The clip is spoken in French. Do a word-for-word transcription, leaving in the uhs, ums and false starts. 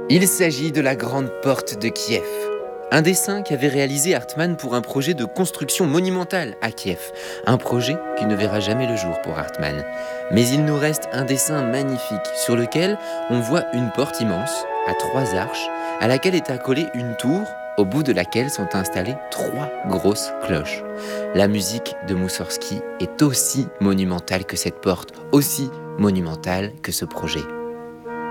Il s'agit de la grande porte de Kiev. Un dessin qu'avait réalisé Hartmann pour un projet de construction monumentale à Kiev. Un projet qui ne verra jamais le jour pour Hartmann. Mais il nous reste un dessin magnifique sur lequel on voit une porte immense, à trois arches, à laquelle est accolée une tour, au bout de laquelle sont installées trois grosses cloches. La musique de Moussorgsky est aussi monumentale que cette porte, aussi monumentale que ce projet.